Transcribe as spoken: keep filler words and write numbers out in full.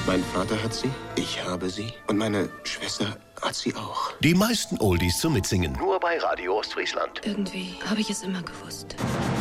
Mein Vater hat sie, ich habe sie und meine Schwester hat sie auch. Die meisten Oldies zum Mitsingen. Nur bei Radio Ostfriesland. Irgendwie habe ich es immer gewusst.